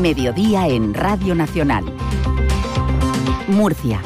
Mediodía en Radio Nacional. Murcia.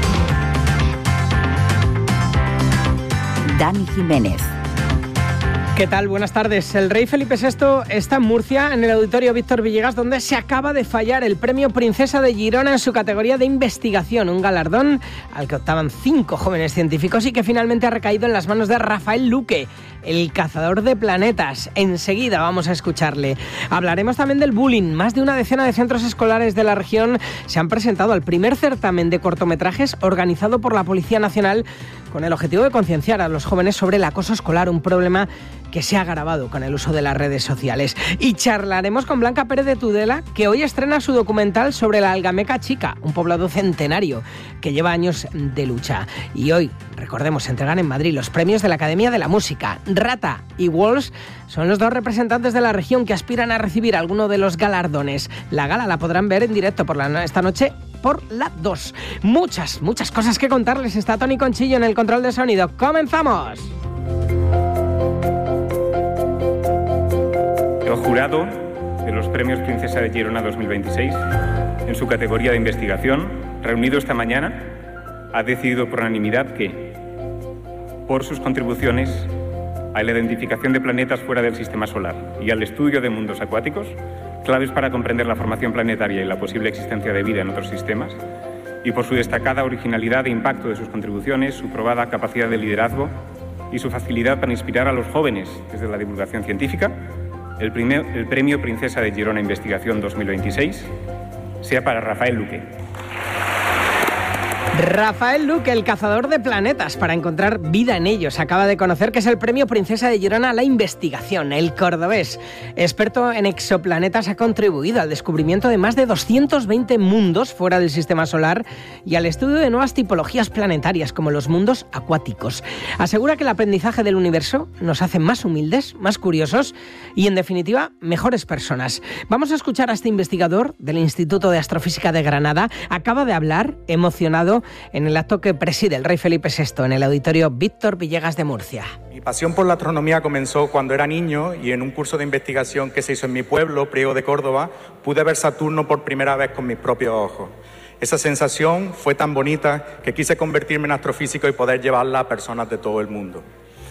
Dani Jiménez. ¿Qué tal? Buenas tardes. El rey Felipe VI está en Murcia, en el Auditorio Víctor Villegas, donde se acaba de fallar el premio Princesa de Girona en su categoría de investigación, un galardón al que optaban 5 jóvenes científicos y que finalmente ha recaído en las manos de Rafael Luque, el cazador de planetas. Enseguida vamos a escucharle. Hablaremos también del bullying. Más de una decena de centros escolares de la región se han presentado al primer certamen de cortometrajes organizado por la Policía Nacional con el objetivo de concienciar a los jóvenes sobre el acoso escolar, un problema que se ha agravado con el uso de las redes sociales. Y charlaremos con Blanca Pérez de Tudela, que hoy estrena su documental sobre la Algameca Chica, un poblado centenario que lleva años de lucha. Y hoy, recordemos, se entregan en Madrid los premios de la Academia de la Música. Rata y Walsh son los 2 representantes de la región que aspiran a recibir alguno de los galardones. La gala la podrán ver en directo esta noche por la 2. Muchas cosas que contarles. Está Tony Conchillo en el control de sonido. ¡Comenzamos! El jurado de los Premios Princesa de Girona 2026, en su categoría de investigación, reunido esta mañana, ha decidido por unanimidad que, por sus contribuciones a la identificación de planetas fuera del sistema solar y al estudio de mundos acuáticos, claves para comprender la formación planetaria y la posible existencia de vida en otros sistemas, y por su destacada originalidad e impacto de sus contribuciones, su probada capacidad de liderazgo y su facilidad para inspirar a los jóvenes desde la divulgación científica, el Premio Princesa de Girona Investigación 2026 sea para Rafael Luque. Rafael Luque, el cazador de planetas para encontrar vida en ellos. Acaba de conocer que es el Premio Princesa de Girona a la investigación. El cordobés, experto en exoplanetas, ha contribuido al descubrimiento de más de 220 mundos fuera del sistema solar y al estudio de nuevas tipologías planetarias, como los mundos acuáticos. Asegura que el aprendizaje del universo nos hace más humildes, más curiosos y, en definitiva, mejores personas. Vamos a escuchar a este investigador del Instituto de Astrofísica de Granada. Acaba de hablar, emocionado, en el acto que preside el rey Felipe VI en el Auditorio Víctor Villegas de Murcia. Mi pasión por la astronomía comenzó cuando era niño y en un curso de investigación que se hizo en mi pueblo, Priego de Córdoba, pude ver Saturno por primera vez con mis propios ojos. Esa sensación fue tan bonita que quise convertirme en astrofísico y poder llevarla a personas de todo el mundo.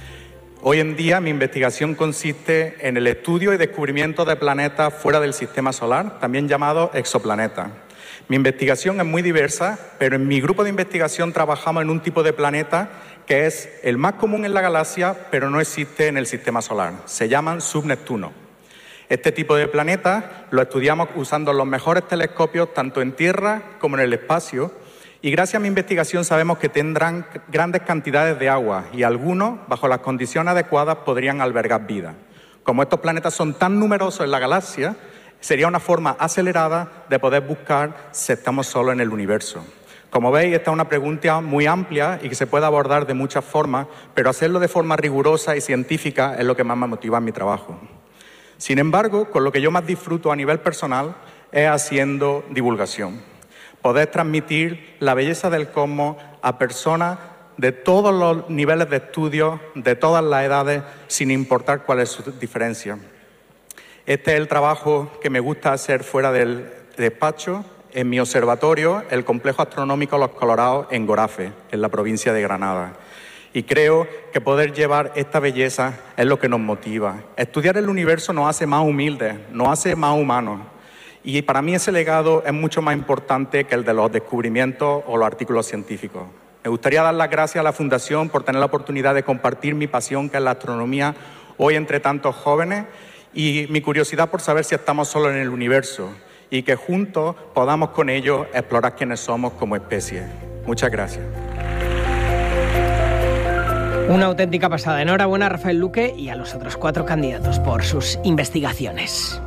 Hoy en día mi investigación consiste en el estudio y descubrimiento de planetas fuera del sistema solar, también llamados exoplanetas. Mi investigación es muy diversa, pero en mi grupo de investigación trabajamos en un tipo de planeta que es el más común en la galaxia, pero no existe en el sistema solar. Se llaman subneptunos. Este tipo de planetas lo estudiamos usando los mejores telescopios tanto en Tierra como en el espacio, y gracias a mi investigación sabemos que tendrán grandes cantidades de agua y algunos, bajo las condiciones adecuadas, podrían albergar vida. Como estos planetas son tan numerosos en la galaxia, sería una forma acelerada de poder buscar si estamos solos en el universo. Como veis, esta es una pregunta muy amplia y que se puede abordar de muchas formas, pero hacerlo de forma rigurosa y científica es lo que más me motiva en mi trabajo. Sin embargo, con lo que yo más disfruto a nivel personal es haciendo divulgación. Poder transmitir la belleza del cosmos a personas de todos los niveles de estudio, de todas las edades, sin importar cuál es su diferencia. Este es el trabajo que me gusta hacer fuera del despacho, en mi observatorio, el Complejo Astronómico Los Colorados en Gorafe, en la provincia de Granada. Y creo que poder llevar esta belleza es lo que nos motiva. Estudiar el universo nos hace más humildes, nos hace más humanos. Y para mí ese legado es mucho más importante que el de los descubrimientos o los artículos científicos. Me gustaría dar las gracias a la Fundación por tener la oportunidad de compartir mi pasión, que es la astronomía, hoy entre tantos jóvenes, y mi curiosidad por saber si estamos solos en el universo y que juntos podamos con ellos explorar quiénes somos como especie. Muchas gracias. Una auténtica pasada. Enhorabuena a Rafael Luque y a los otros 4 candidatos por sus investigaciones.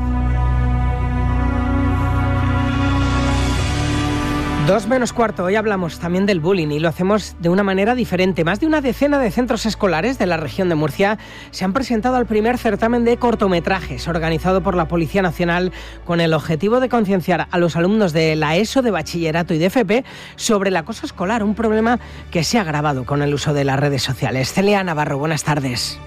2:45, hoy hablamos también del bullying y lo hacemos de una manera diferente. Más de una decena de centros escolares de la región de Murcia se han presentado al primer certamen de cortometrajes organizado por la Policía Nacional con el objetivo de concienciar a los alumnos de la ESO, de bachillerato y de FP sobre el acoso escolar, un problema que se ha agravado con el uso de las redes sociales. Celia Navarro, buenas tardes.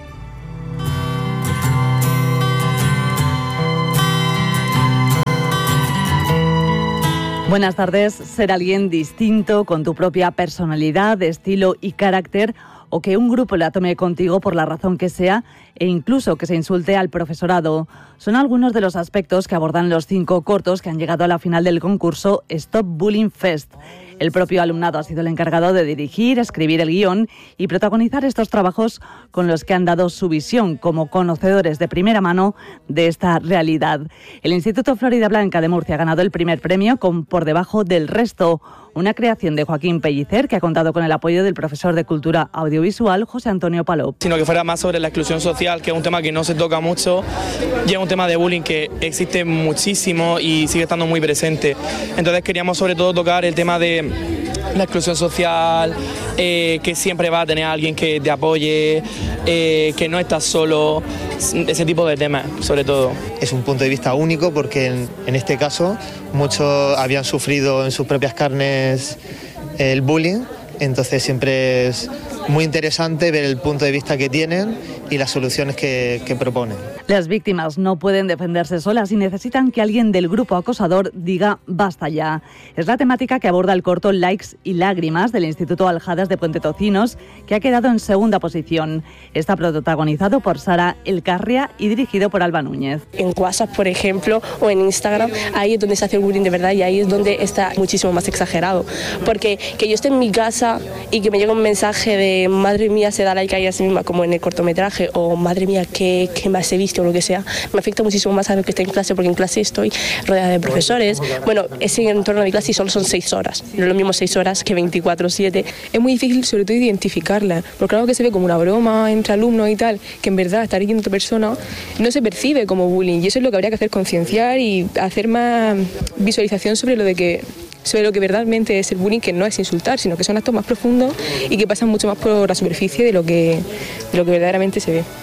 Buenas tardes. Ser alguien distinto, con tu propia personalidad, estilo y carácter, o que un grupo la tome contigo por la razón que sea, e incluso que se insulte al profesorado. Son algunos de los aspectos que abordan los 5 cortos que han llegado a la final del concurso Stop Bullying Fest. El propio alumnado ha sido el encargado de dirigir, escribir el guión y protagonizar estos trabajos con los que han dado su visión como conocedores de primera mano de esta realidad. El Instituto Florida Blanca de Murcia ha ganado el primer premio con Por debajo del resto, una creación de Joaquín Pellicer que ha contado con el apoyo del profesor de Cultura Audiovisual José Antonio Palop. Sino que fuera más sobre la exclusión social, que es un tema que no se toca mucho, y es un tema de bullying que existe muchísimo y sigue estando muy presente. Entonces queríamos sobre todo tocar el tema de la exclusión social, que siempre va a tener a alguien que te apoye, que no estás solo, ese tipo de temas sobre todo. Es un punto de vista único porque en este caso muchos habían sufrido en sus propias carnes el bullying, entonces siempre es muy interesante ver el punto de vista que tienen y las soluciones que proponen. Las víctimas no pueden defenderse solas y necesitan que alguien del grupo acosador diga basta ya. Es la temática que aborda el corto Likes y Lágrimas del Instituto Aljadas de Puente Tocinos, que ha quedado en segunda posición. Está protagonizado por Sara Elcarria y dirigido por Alba Núñez. En WhatsApp, por ejemplo, o en Instagram, ahí es donde se hace el bullying de verdad y ahí es donde está muchísimo más exagerado. Porque que yo esté en mi casa y que me llegue un mensaje de madre mía, se da like a ella misma, como en el cortometraje, o madre mía, qué más he visto o lo que sea, me afecta muchísimo más a lo que está en clase, porque en clase estoy rodeada de profesores. Bueno, ese entorno de mi clase y solo son 6 horas, no es lo mismo 6 horas que 24/7. Es muy difícil sobre todo identificarla, porque algo que se ve como una broma entre alumnos y tal, que en verdad estar yendo a otra persona, no se percibe como bullying, y eso es lo que habría que hacer, concienciar y hacer más visualización sobre lo que verdaderamente es el bullying, que no es insultar, sino que son actos más profundos y que pasan mucho más por la superficie de lo que verdaderamente se ve.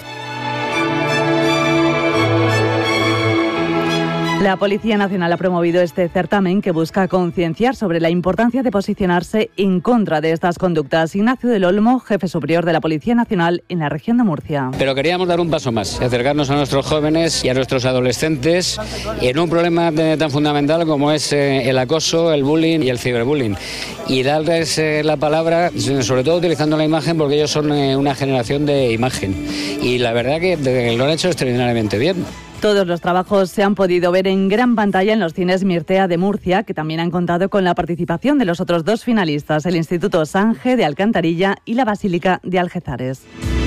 La Policía Nacional ha promovido este certamen que busca concienciar sobre la importancia de posicionarse en contra de estas conductas. Ignacio del Olmo, jefe superior de la Policía Nacional en la región de Murcia. Pero queríamos dar un paso más, acercarnos a nuestros jóvenes y a nuestros adolescentes en un problema tan fundamental como es el acoso, el bullying y el ciberbullying. Y darles la palabra, sobre todo utilizando la imagen, porque ellos son una generación de imagen. Y la verdad que lo han hecho extraordinariamente bien. Todos los trabajos se han podido ver en gran pantalla en los cines Mirtea de Murcia, que también han contado con la participación de los otros 2 finalistas, el Instituto Sange de Alcantarilla y la Basílica de Algeciras.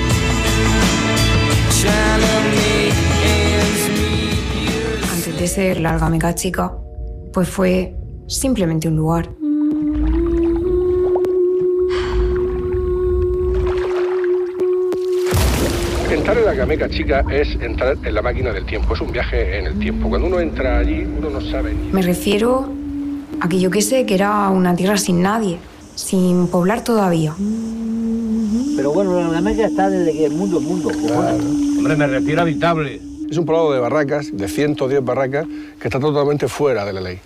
Antes de ser la Algameca Chica, pues fue simplemente un lugar. Entrar en la Algameca Chica es entrar en la máquina del tiempo, es un viaje en el tiempo. Cuando uno entra allí, uno no sabe. Me refiero a que yo que sé, que era una tierra sin nadie, sin poblar todavía. Pero bueno, la Algameca está desde que el mundo es mundo. Claro. Hombre, me refiero a habitable. Es un poblado de barracas, de 110 barracas, que está totalmente fuera de la ley.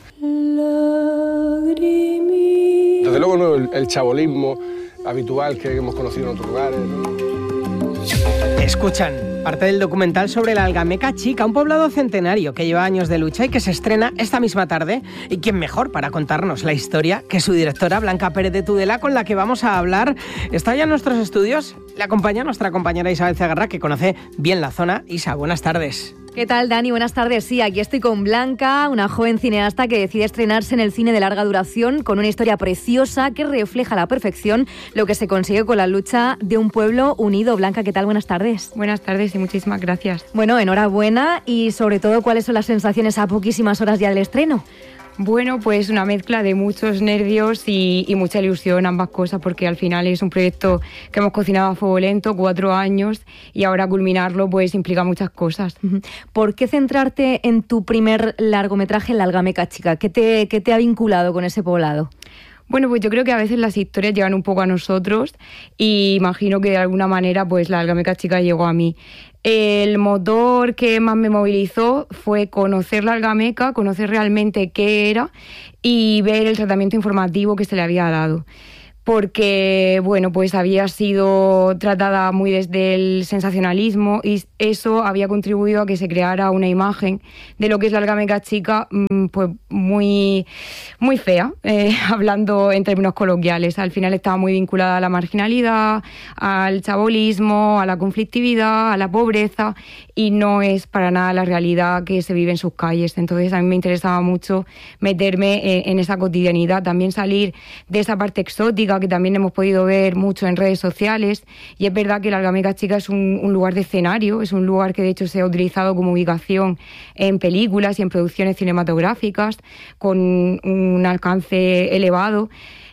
Desde luego no el chabolismo habitual que hemos conocido en otros lugares, ¿no? Escuchan parte del documental sobre la Algameca Chica, un poblado centenario que lleva años de lucha y que se estrena esta misma tarde. ¿Y quién mejor para contarnos la historia que su directora, Blanca Pérez de Tudela, con la que vamos a hablar? Está ya en nuestros estudios. Le acompaña nuestra compañera Isabel Cegarra, que conoce bien la zona. Isa, buenas tardes. ¿Qué tal, Dani? Buenas tardes. Sí, aquí estoy con Blanca, una joven cineasta que decide estrenarse en el cine de larga duración con una historia preciosa que refleja a la perfección lo que se consigue con la lucha de un pueblo unido. Blanca, ¿qué tal? Buenas tardes. Buenas tardes y muchísimas gracias. Bueno, enhorabuena y sobre todo, ¿cuáles son las sensaciones a poquísimas horas ya del estreno? Bueno, pues una mezcla de muchos nervios y mucha ilusión, ambas cosas, porque al final es un proyecto que hemos cocinado a fuego lento, 4 años, y ahora culminarlo pues implica muchas cosas. ¿Por qué centrarte en tu primer largometraje, La Algameca Chica? ¿Qué te ha vinculado con ese poblado? Bueno, pues yo creo que a veces las historias llegan un poco a nosotros y imagino que de alguna manera pues La Algameca Chica llegó a mí. El motor que más me movilizó fue conocer la Algameca, conocer realmente qué era y ver el tratamiento informativo que se le había dado. porque, bueno, pues había sido tratada muy desde el sensacionalismo y eso había contribuido a que se creara una imagen de lo que es la algameca chica, pues muy, muy fea, hablando en términos coloquiales. Al final estaba muy vinculada a la marginalidad, al chabolismo, a la conflictividad, a la pobreza, y no es para nada la realidad que se vive en sus calles. Entonces a mí me interesaba mucho meterme en esa cotidianidad, también salir de esa parte exótica que también hemos podido ver mucho en redes sociales. Y es verdad que la algameca chica es un lugar de escenario, es un lugar que de hecho se ha utilizado como ubicación en películas y en producciones cinematográficas con un alcance elevado,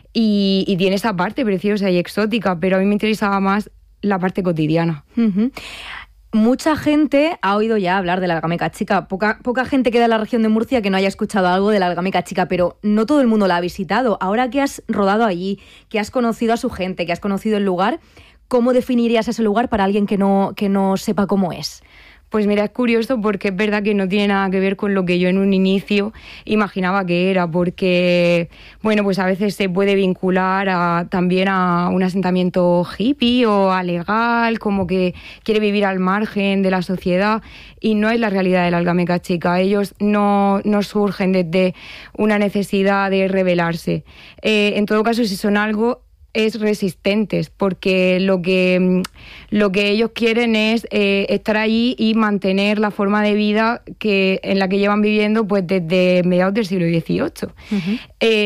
y tiene esa parte preciosa y exótica, pero a mí me interesaba más la parte cotidiana. Uh-huh. Mucha gente ha oído ya hablar de la algameca chica. Poca gente queda en la región de Murcia que no haya escuchado algo de la algameca chica, pero no todo el mundo la ha visitado. Ahora que has rodado allí, que has conocido a su gente, que has conocido el lugar, ¿cómo definirías ese lugar para alguien que no sepa cómo es? Pues mira, es curioso porque es verdad que no tiene nada que ver con lo que yo en un inicio imaginaba que era, porque, bueno, pues a veces se puede vincular también a un asentamiento hippie o a legal, como que quiere vivir al margen de la sociedad, y no es la realidad de la algameca chica. Ellos no surgen desde una necesidad de rebelarse. En todo caso, si son algo, es resistentes, porque lo que ellos quieren es estar allí y mantener la forma de vida en la que llevan viviendo pues desde mediados del siglo XVIII. Uh-huh.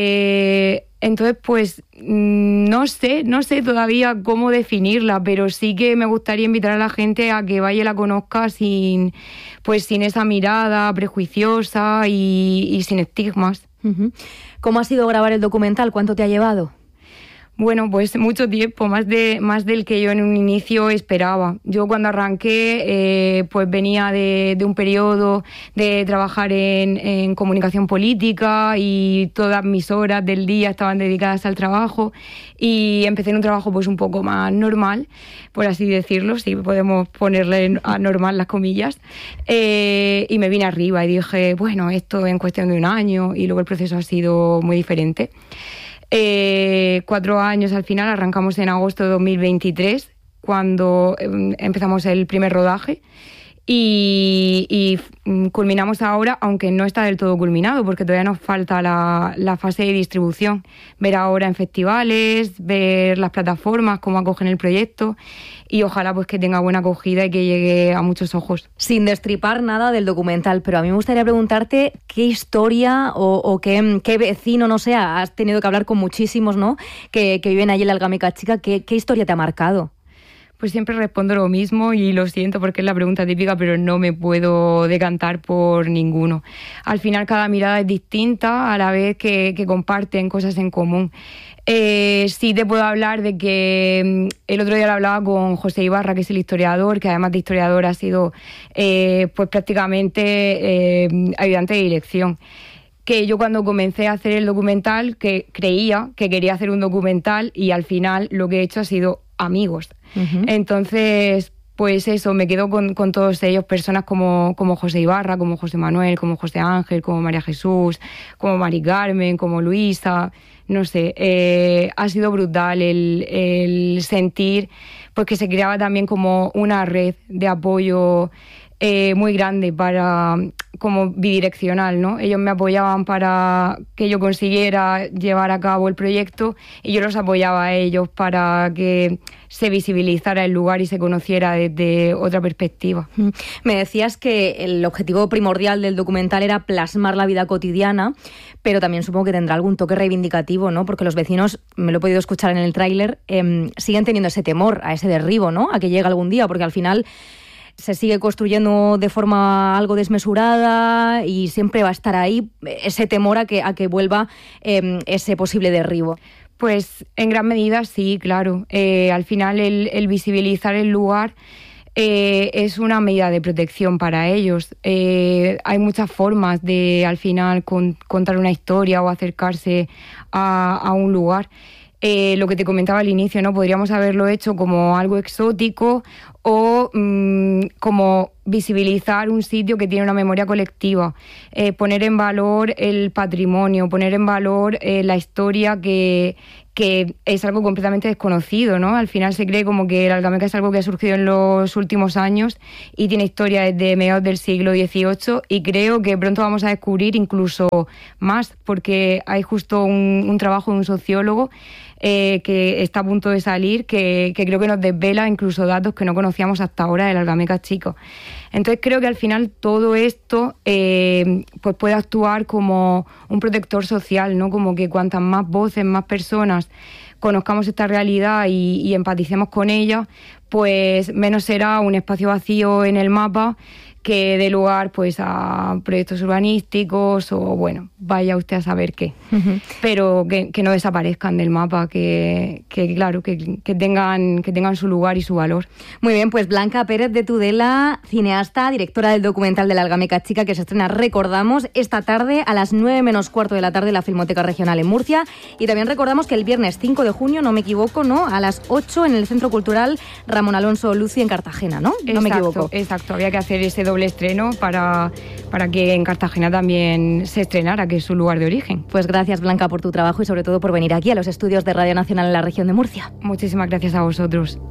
Entonces, pues no sé todavía cómo definirla, pero sí que me gustaría invitar a la gente a que vaya y la conozca sin esa mirada prejuiciosa y sin estigmas. Uh-huh. ¿Cómo ha sido grabar el documental? ¿Cuánto te ha llevado? Bueno, pues mucho tiempo, más del que yo en un inicio esperaba. Yo cuando arranqué, pues venía de un periodo de trabajar en comunicación política, y todas mis horas del día estaban dedicadas al trabajo, y empecé en un trabajo pues un poco más normal, por así decirlo, si podemos ponerle a normal las comillas, y me vine arriba y dije, bueno, esto en cuestión de un año, y luego el proceso ha sido muy diferente. 4 años al final, arrancamos en agosto de 2023, cuando empezamos el primer rodaje, y culminamos ahora, aunque no está del todo culminado, porque todavía nos falta la fase de distribución. Ver ahora en festivales, ver las plataformas, cómo acogen el proyecto, y ojalá pues que tenga buena acogida y que llegue a muchos ojos. Sin destripar nada del documental, pero a mí me gustaría preguntarte qué historia o qué vecino, no sé, has tenido que hablar con muchísimos, ¿no?, que viven allí en la algameca chica. ¿Qué historia te ha marcado? Pues siempre respondo lo mismo, y lo siento porque es la pregunta típica, pero no me puedo decantar por ninguno. Al final cada mirada es distinta, a la vez que comparten cosas en común. Sí te puedo hablar de que el otro día lo hablaba con José Ibarra, que es el historiador, que además de historiador ha sido pues prácticamente ayudante de dirección. Que yo cuando comencé a hacer el documental, que creía que quería hacer un documental, y al final lo que he hecho ha sido amigos. Uh-huh. Entonces, pues eso, me quedo con todos ellos, personas como José Ibarra, como José Manuel, como José Ángel, como María Jesús, como Mari Carmen, como Luisa. No sé, ha sido brutal el sentir pues que se creaba también como una red de apoyo muy grande, como bidireccional, ¿no? Ellos me apoyaban para que yo consiguiera llevar a cabo el proyecto, y yo los apoyaba a ellos para que se visibilizara el lugar y se conociera desde otra perspectiva. Me decías que el objetivo primordial del documental era plasmar la vida cotidiana, pero también supongo que tendrá algún toque reivindicativo, ¿no? Porque los vecinos, me lo he podido escuchar en el tráiler, siguen teniendo ese temor a ese derribo, ¿no?, a que llegue algún día, porque al final se sigue construyendo de forma algo desmesurada y siempre va a estar ahí ese temor a que vuelva ese posible derribo. Pues en gran medida sí, claro. Al final el visibilizar el lugar es una medida de protección para ellos. Hay muchas formas de, al final, contar una historia o acercarse a un lugar. Lo que te comentaba al inicio, ¿no? Podríamos haberlo hecho como algo exótico o como visibilizar un sitio que tiene una memoria colectiva, poner en valor el patrimonio, poner en valor la historia que es algo completamente desconocido, ¿no? Al final se cree como que el Algameca es algo que ha surgido en los últimos años y tiene historia desde mediados del siglo XVIII, y creo que pronto vamos a descubrir incluso más, porque hay justo un trabajo de un sociólogo que está a punto de salir, que creo que nos desvela incluso datos que no conocíamos hasta ahora del Algameca chico. Entonces creo que al final todo esto pues puede actuar como un protector social, ¿no? Como que cuantas más voces, más personas conozcamos esta realidad y empaticemos con ella, pues menos será un espacio vacío en el mapa que dé lugar pues a proyectos urbanísticos o, bueno, vaya usted a saber qué. Uh-huh. Pero que no desaparezcan del mapa, que tengan su lugar y su valor. Muy bien, pues Blanca Pérez de Tudela, cineasta, directora del documental de la Algameca chica, que se estrena, recordamos, esta tarde a las 9 menos cuarto de la tarde en la Filmoteca Regional en Murcia. Y también recordamos que el viernes 5 de junio, no me equivoco, ¿no?, a las 8 en el Centro Cultural Ramón Alonso Luci en Cartagena, ¿no? No me equivoco. Exacto, había que hacer ese doble estreno para que en Cartagena también se estrenara, que es su lugar de origen. Pues gracias, Blanca, por tu trabajo y sobre todo por venir aquí a los estudios de Radio Nacional en la región de Murcia. Muchísimas gracias a vosotros.